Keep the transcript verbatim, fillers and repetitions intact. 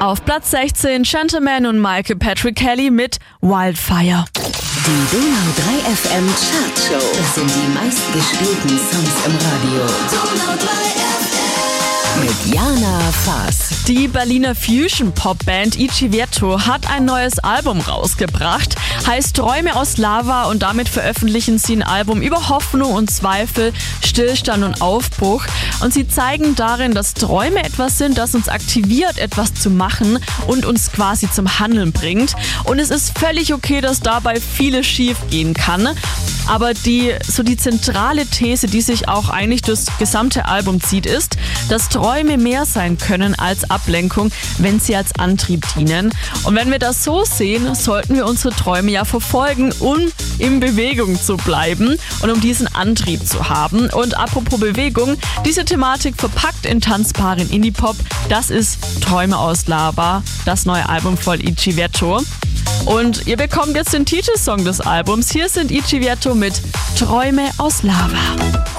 Auf Platz sechzehn Gentleman und Michael Patrick Kelly mit Wildfire. Die Donau drei F M Chartshow. Das sind die meistgespielten Songs im Radio. Donau drei F M. Mit Jana Faas. Die Berliner Fusion-Pop-Band Ichivetto hat ein neues Album rausgebracht. Heißt Träume aus Lava und damit veröffentlichen sie ein Album über Hoffnung und Zweifel, Stillstand und Aufbruch. Und sie zeigen darin, dass Träume etwas sind, das uns aktiviert, etwas zu machen und uns quasi zum Handeln bringt. Und es ist völlig okay, dass dabei vieles schief gehen kann. Aber die, so die zentrale These, die sich auch eigentlich durchs gesamte Album zieht, ist, dass Träume mehr sein können als Ablenkung, wenn sie als Antrieb dienen. Und wenn wir das so sehen, sollten wir unsere Träume ja verfolgen, um in Bewegung zu bleiben und um diesen Antrieb zu haben. Und apropos Bewegung, diese Thematik verpackt in tanzbaren Indie-Pop, das ist Träume aus Lava, das neue Album von Ichivetto. Und ihr bekommt jetzt den Titelsong des Albums. Hier sind Ichivetto mit Träume aus Lava.